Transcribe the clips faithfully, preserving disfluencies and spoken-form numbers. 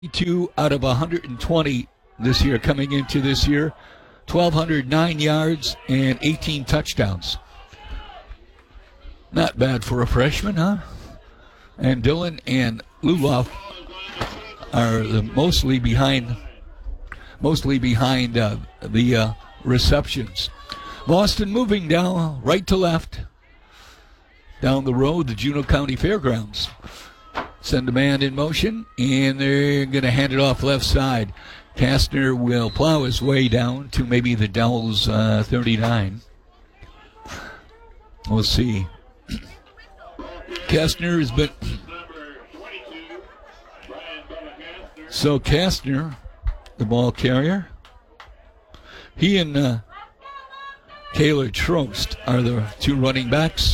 Two out of one hundred twenty this year, coming into this year. one thousand two hundred nine yards and eighteen touchdowns. Not bad for a freshman, huh? And Dylan and Luloff are the mostly behind, mostly behind uh, the uh, receptions. Boston moving down right to left down the road, the Juneau County Fairgrounds. Send a man in motion, and they're going to hand it off left side. Kastner will plow his way down to maybe the Dells uh, thirty-nine. We'll see. Kastner has been... So Kastner, the ball carrier, he and uh, Taylor Trost are the two running backs.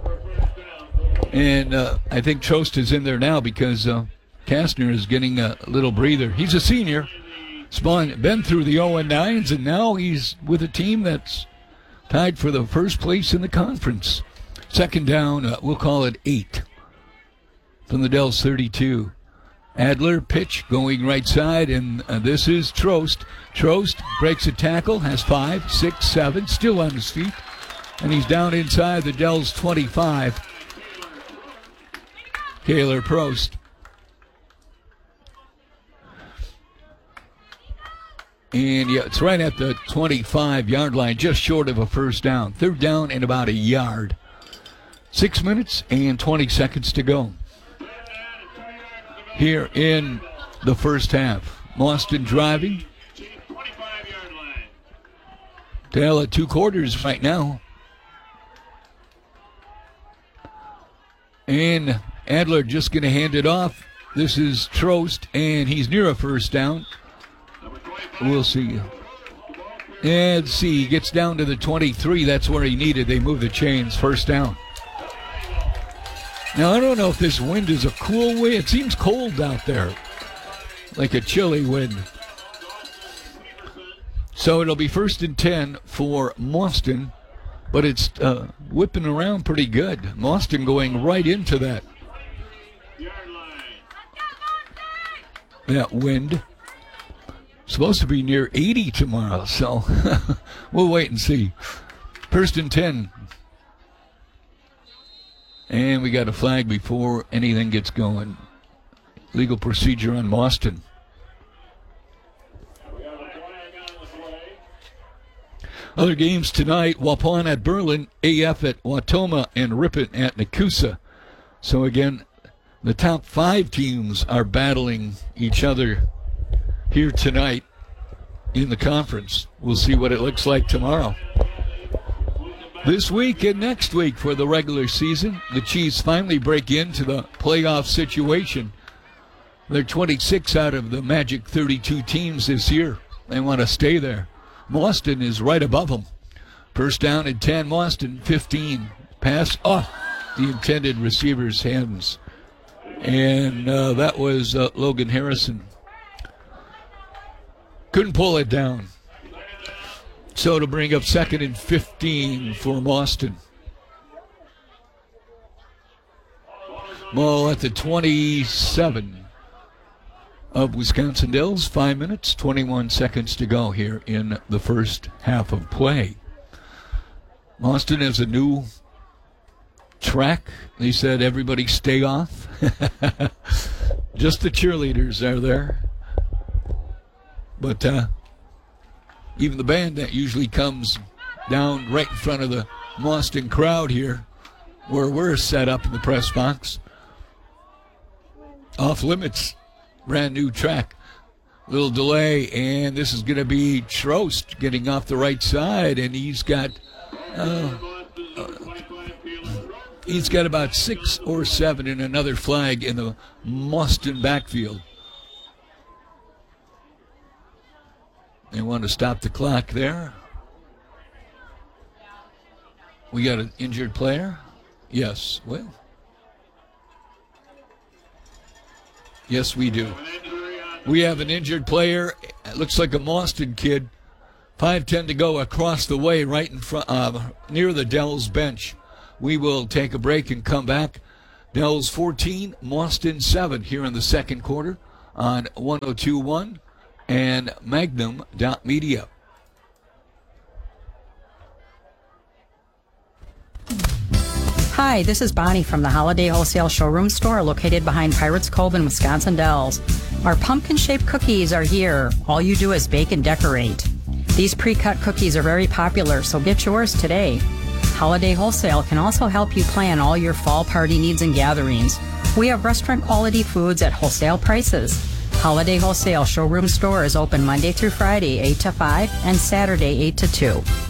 And uh, I think Trost is in there now because uh, Kastner is getting a little breather. He's a senior. Spawn been through the oh and nines, and now he's with a team that's tied for the first place in the conference. Second down, uh, we'll call it eight from the Dells thirty-two. Adler pitch going right side, and uh, this is Trost. Trost breaks a tackle, has five, six, seven, still on his feet, and he's down inside the Dells twenty-five. Taylor Prost. And yeah, it's right at the twenty-five-yard line, just short of a first down. Third down and about a yard. Six minutes and twenty seconds to go here in the first half. Mauston driving. Tale of two quarters right now. And Adler just going to hand it off. This is Trost, and he's near a first down. We'll see. And see, he gets down to the twenty-three. That's where he needed. They move the chains. First down. Now, I don't know if this wind is a cool wind. It seems cold out there, like a chilly wind. So it'll be first and ten for Mauston, but it's uh, whipping around pretty good. Mauston going right into that. That wind. Supposed to be near eighty tomorrow, so we'll wait and see. First and ten. And we got a flag before anything gets going. Legal procedure on Mauston. Other games tonight, Waupun at Berlin, A F at Wautoma, and Ripon at Nakusa. So again, the top five teams are battling each other here tonight in the conference. We'll see what it looks like tomorrow. This week and next week for the regular season, the Chiefs finally break into the playoff situation. They're twenty-six out of the magic thirty-two teams this year. They want to stay there. Mauston is right above them. First down and ten, Mauston, fifteen. Pass off the intended receiver's hands. And uh, that was uh, Logan Harrison. Couldn't pull it down. So to bring up second and fifteen for Mauston. Ball at the twenty-seven of Wisconsin Dells. Five minutes, twenty-one seconds to go here in the first half of play. Mauston has a new track. They said everybody stay off. Just the cheerleaders are there. But uh, even the band that usually comes down right in front of the Mauston crowd here, where we're set up in the press box. Off limits, brand new track. Little delay, and this is going to be Trost getting off the right side, and he's got uh, uh, he's got about six or seven and another flag in the Mauston backfield. They want to stop the clock there. We got an injured player? Yes. Well, yes, we do. We have an injured player. It looks like a Mauston kid. five ten to go across the way right in front, uh, near the Dells bench. We will take a break and come back. Dells fourteen, Mauston seven here in the second quarter. on one oh two point one and magnum dot media. Hi, this is Bonnie from the Holiday Wholesale Showroom Store located behind Pirates Cove in Wisconsin Dells. Our pumpkin-shaped cookies are here. All you do is bake and decorate. These pre-cut cookies are very popular, so get yours today. Holiday Wholesale can also help you plan all your fall party needs and gatherings. We have restaurant-quality foods at wholesale prices. Holiday Wholesale Showroom Store is open Monday through Friday, eight to five, and Saturday, eight to two.